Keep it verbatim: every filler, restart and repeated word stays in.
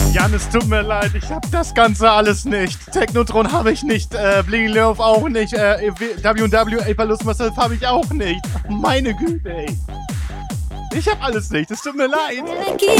Jan, es tut mir leid, ich hab das Ganze alles nicht. Technotron habe ich nicht, äh, Blingy Love auch nicht, äh, W und W, Apalus Myself habe ich auch nicht. Meine Güte, ey. Ich hab alles nicht, es tut mir leid.